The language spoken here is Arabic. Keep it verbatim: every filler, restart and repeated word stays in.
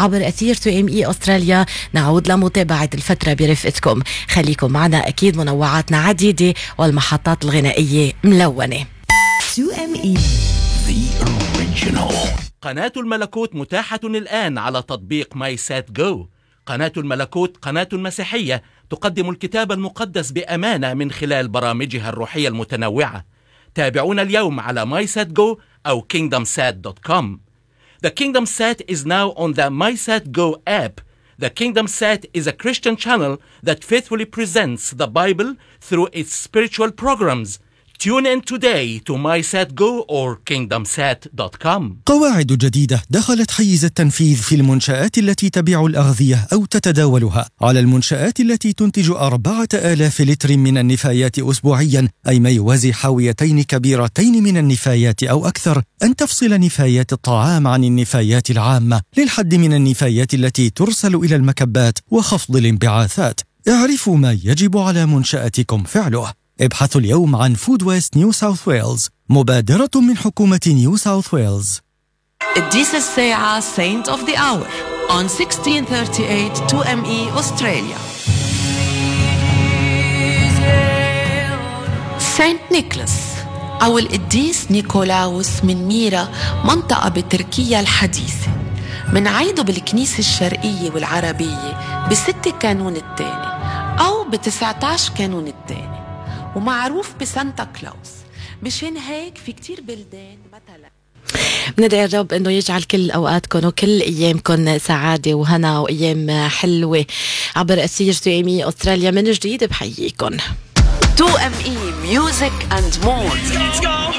عبر أثير تو إم إي أستراليا. نعود لمتابعة الفترة برفقتكم، خليكم معنا، أكيد منوعاتنا عديدة والمحطات الغنائية ملونة. تو إم إي The Original. قناة الملكوت متاحة الآن على تطبيق ماي سات جو. قناة الملكوت قناة مسيحية تقدم الكتاب المقدس بأمانة من خلال برامجها الروحية المتنوعة. تابعونا اليوم على ماي سات جو أو كينغدم سات دوت كوم. The KingdomSat is now on the MySatGo app. The KingdomSat is a Christian channel that faithfully presents the Bible through its spiritual programs. Tune in today to MySatGo or kingdom sat dot com. قواعد جديدة دخلت حيز التنفيذ في المنشآت التي تبيع الأغذية أو تتداولها. على المنشآت التي تنتج أربعة آلاف لتر من النفايات أسبوعيا، أي ما يوازي حاويتين كبيرتين من النفايات أو أكثر، أن تفصل نفايات الطعام عن النفايات العامة للحد من النفايات التي ترسل إلى المكبات وخفض الانبعاثات. اعرفوا ما يجب على منشأتكم فعله. ابحثوا اليوم عن فود ويست نيو ساوث ويلز، مبادرة من حكومة نيو ساوث ويلز. قديس الساعة Saint of the Hour on sixteen thirty-eight تو إم إي أستراليا. سانت نيكولاس أو القديس نيكولاوس من ميرا، منطقة بتركيا الحديثة. منعيده بالكنيسة الشرقية والعربية بستة كانون الثاني أو بتسعة عشر كانون الثاني، ومعروف بسانتا كلاوس. مشان هيك في كتير بلدان مثلا. بندعي الرب انه يجعل كل اوقاتكم وكل ايامكم سعاده وهنا وايام حلوه. عبر أثير تو إم إي أستراليا من جديد بحييكم. تو إم إي Music and More.